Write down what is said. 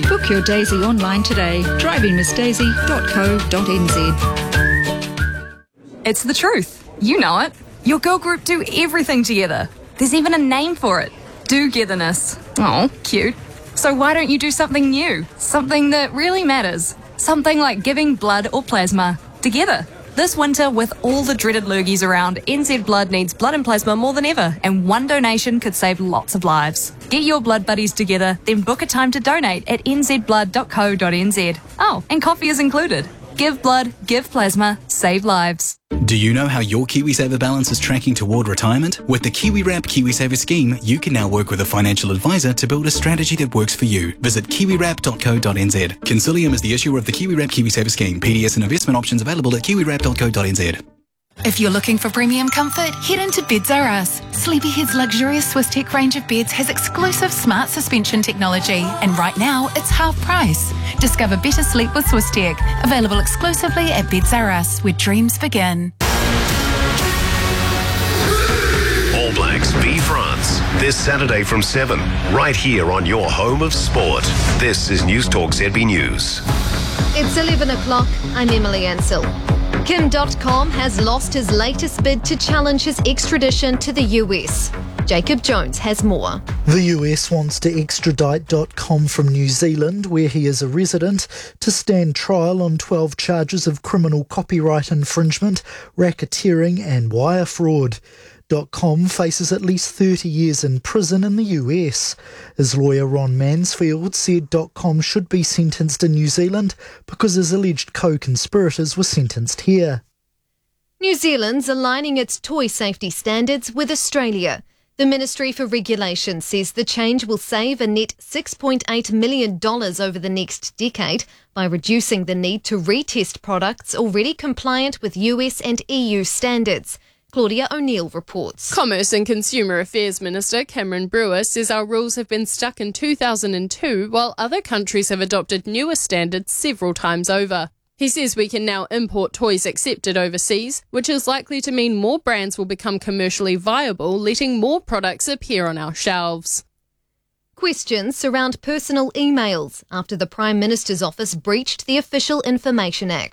Book your Daisy online today. drivingmissdaisy.co.nz. It's the truth. You know it. Your girl group do everything together. There's even a name for it. Do-getherness. Oh, cute. So why don't you do something new? Something that really matters. Something like giving blood or plasma together. This winter, with all the dreaded lurgies around, NZ Blood needs blood and plasma more than ever, and one donation could save lots of lives. Get your blood buddies together, then book a time to donate at nzblood.co.nz. Oh, and coffee is included. Give blood, give plasma, save lives. Do you know how your KiwiSaver balance is tracking toward retirement? With the KiwiWrap KiwiSaver scheme, you can now work with a financial advisor to build a strategy that works for you. Visit kiwiwrap.co.nz. Consilium is the issuer of the KiwiWrap KiwiSaver scheme. PDS and investment options available at kiwiwrap.co.nz. If you're looking for premium comfort, head into Beds R Us. Sleepyhead's luxurious Swiss Tech range of beds has exclusive smart suspension technology, and right now it's half price. Discover better sleep with Swiss Tech. Available exclusively at Beds R Us, where dreams begin. All Blacks v France, this Saturday from 7, right here on your home of sport. This is News Talk ZB News. It's 11 o'clock. I'm Emily Ansell. Kim.com has lost his latest bid to challenge his extradition to the US. Jacob Jones has more. The US wants to extradite .com from New Zealand, where he is a resident, to stand trial on 12 charges of criminal copyright infringement, racketeering and wire fraud. .com faces at least 30 years in prison in the US. His lawyer Ron Mansfield said .com should be sentenced in New Zealand because his alleged co-conspirators were sentenced here. New Zealand's aligning its toy safety standards with Australia. The Ministry for Regulation says the change will save a net $6.8 million over the next decade by reducing the need to retest products already compliant with US and EU standards. Claudia O'Neill reports. Commerce and Consumer Affairs Minister Cameron Brewer says our rules have been stuck in 2002 while other countries have adopted newer standards several times over. He says we can now import toys accepted overseas, which is likely to mean more brands will become commercially viable, letting more products appear on our shelves. Questions surround personal emails after the Prime Minister's office breached the Official Information Act.